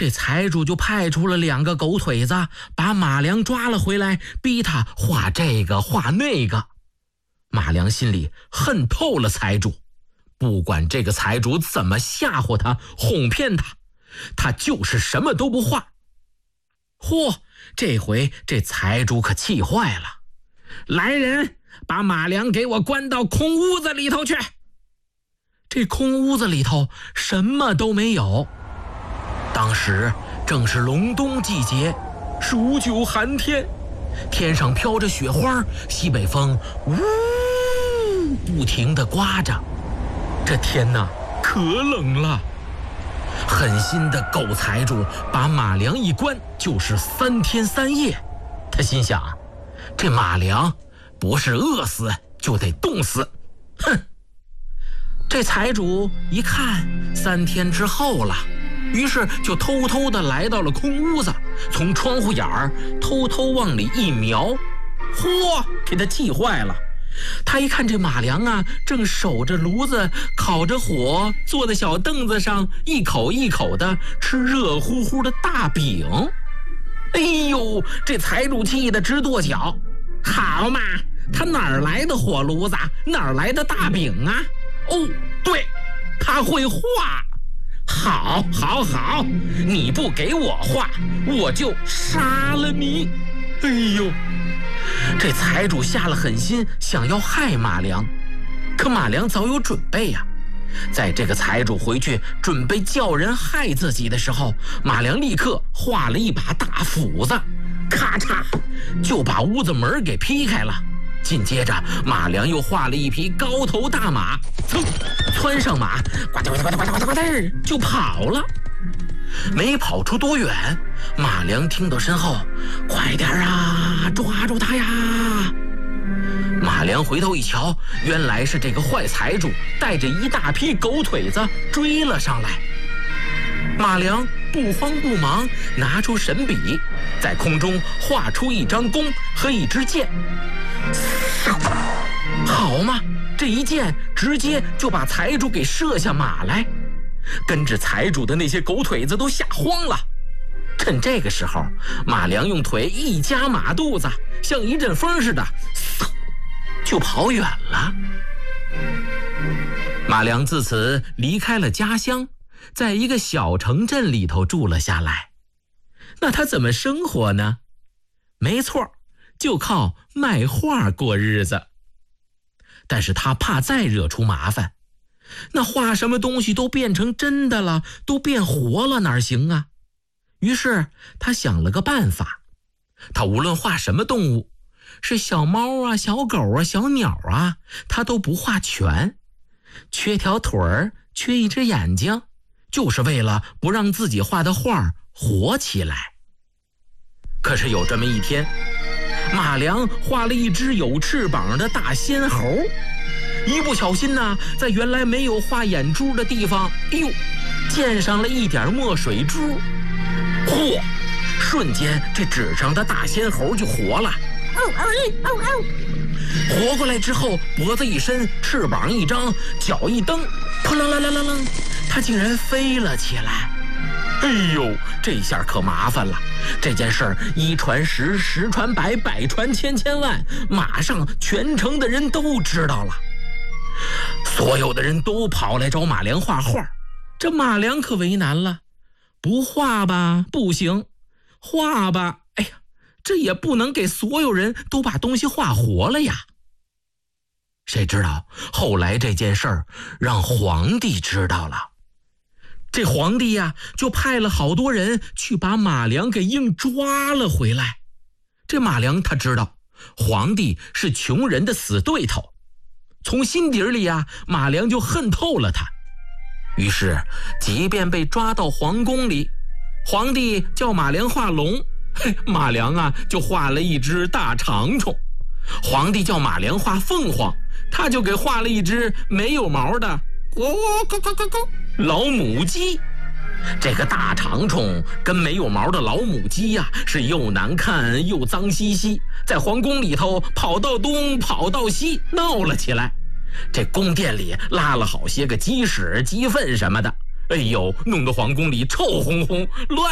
这财主就派出了2个狗腿子，把马良抓了回来，逼他画这个画那个。马良心里恨透了财主，不管这个财主怎么吓唬他哄骗他，他就是什么都不画。嚯，这回这财主可气坏了，来人，把马良给我关到空屋子里头去。这空屋子里头什么都没有。当时正是隆冬季节，数9寒天，天上飘着雪花，西北风呜不停地刮着，这天哪可冷了。狠心的狗财主把马良一关就是3天3夜。他心想，这马良不是饿死就得冻死。哼！这财主一看3天之后了，于是就偷偷地来到了空屋子，从窗户眼儿偷偷往里一瞄。嚯，给他气坏了。他一看这马良啊，正守着炉子烤着火，坐在小凳子上，一口一口的吃热乎乎的大饼。哎呦，这财主气得直跺脚。好嘛，他哪儿来的火炉子，哪儿来的大饼啊？哦，对，他会画。好，你不给我画，我就杀了你。哎呦，这财主下了狠心，想要害马良，可马良早有准备呀。在这个财主回去准备叫人害自己的时候，马良立刻画了一把大斧子，咔嚓就把屋子门给劈开了。紧接着马良又画了一匹高头大马，噌，窜上马，呱嗒呱嗒呱嗒呱嗒呱嗒呱嗒就跑了。没跑出多远，马良听到身后，快点啊，抓住他呀！马良回头一瞧，原来是这个坏财主带着一大批狗腿子追了上来。马良不慌不忙，拿出神笔，在空中画出一张弓和一支箭。好嘛，这一箭直接就把财主给射下马来。跟着财主的那些狗腿子都吓慌了。趁这个时候，马良用腿一夹马肚子，像一阵风似的，就跑远了。马良自此离开了家乡，在一个小城镇里头住了下来。那他怎么生活呢？没错，就靠卖画过日子。但是他怕再惹出麻烦，那画什么东西都变成真的了，都变活了，哪行啊？于是他想了个办法，他无论画什么动物，是小猫啊、小狗啊、小鸟啊，他都不画全，缺条腿儿，缺一只眼睛，就是为了不让自己画的画活起来。可是有这么一天，马良画了一只有翅膀的大仙猴，一不小心呢，在原来没有画眼珠的地方，哎呦，溅上了一点墨水珠。嚯！瞬间这纸上的大仙猴就活了，活过来之后，脖子一伸，翅膀一张，脚一蹬，扑棱棱棱棱棱，它竟然飞了起来。哎呦，这下可麻烦了！这件事儿一传十，十传百，百传千，千万，马上全城的人都知道了。所有的人都跑来找马良画画，这马良可为难了，不画吧不行，画吧，哎呀，这也不能给所有人都把东西画活了呀。谁知道后来这件事儿让皇帝知道了，这皇帝呀，就派了好多人去把马良给硬抓了回来。这马良他知道皇帝是穷人的死对头，从心底里呀，马良就恨透了他。于是即便被抓到皇宫里，皇帝叫马良画龙，马良啊就画了一只大长虫；皇帝叫马良画凤凰，他就给画了一只没有毛的老母鸡。这个大长虫跟没有毛的老母鸡呀，是又难看又脏兮兮，在皇宫里头跑到东跑到西，闹了起来。这宫殿里拉了好些个鸡屎鸡粪什么的，哎呦，弄得皇宫里臭烘烘乱